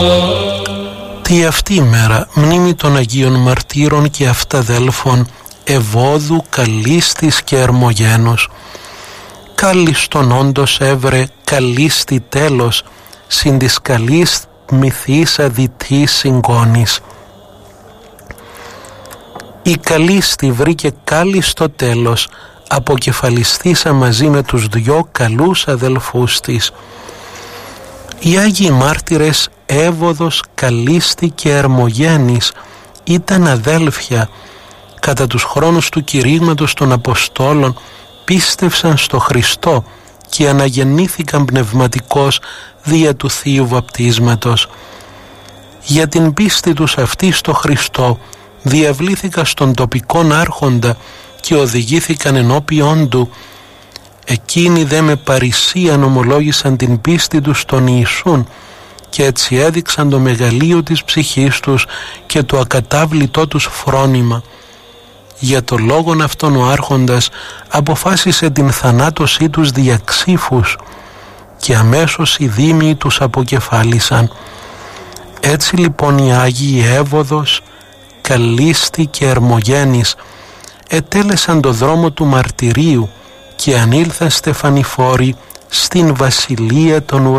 Τι αυτή η μέρα μνήμη των Αγίων Μαρτύρων και αυταδέλφων Ευώδου, Καλίστης και Ερμογένους. Κάλλιστον όντως έβρε καλίστη τέλος, συν της καλής μυθής αδυτής συγκόνης. Η Καλίστη βρήκε κάλλιστο τέλος, αποκεφαλιστήσα μαζί με τους δυο καλούς αδελφούς της. Οι Άγιοι Μάρτυρες Εύωδος, Καλίστη και Ερμογένης ήταν αδέλφια. Κατά τους χρόνους του κηρύγματος των Αποστόλων πίστευσαν στο Χριστό και αναγεννήθηκαν πνευματικώς δια του Θείου Βαπτίσματος. Για την πίστη τους αυτή στο Χριστό διαβλήθηκαν στον τοπικόν άρχοντα και οδηγήθηκαν ενώπιον του. Εκείνοι δε με παρησίαν ομολόγησαν την πίστη τους στον Ιησούν και έτσι έδειξαν το μεγαλείο της ψυχής τους και το ακατάβλητό τους φρόνημα. Για το λόγον αυτόν ο άρχοντας αποφάσισε την θανάτωσή τους δια ξύφους και αμέσως οι δήμοι τους αποκεφάλισαν. Έτσι λοιπόν οι Άγιοι Εύωδος, Καλίστη και Ερμογένης ετέλεσαν το δρόμο του μαρτυρίου και ανήλθαν στεφανιφόροι στην βασιλεία των ουρανών.